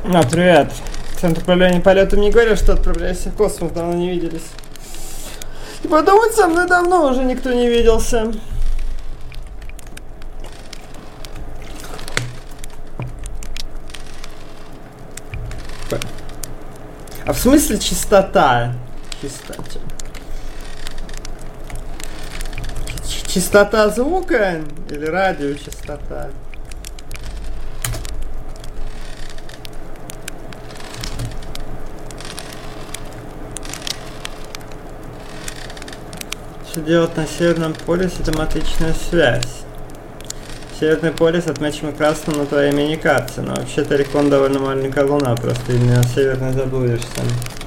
Привет. Центр управления полетом не говорил, что отправляешься в космос, давно не виделись. И подумать, со мной давно уже никто не виделся. А в смысле частота? Частота звука или радиочастота? Что делать на Северном полюсе? Тематичная связь. Северный полюс отмечен красным на твоей мини-карте, но вообще-то Рекон довольно маленькая луна, просто именно северный заблудишься.